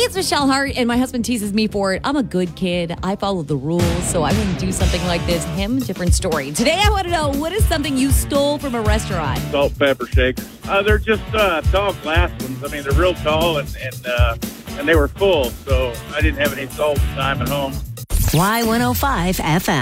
it's Michelle Hart, and my husband teases me for it. I'm a good kid. I follow the rules, so I wouldn't do something like this. Him, different story. Today, I want to know, what is something you stole from a restaurant? Salt pepper shakers. They're just tall glass ones. I mean, they're real tall, and they were full, so I didn't have any salt time at home. Y105 FM.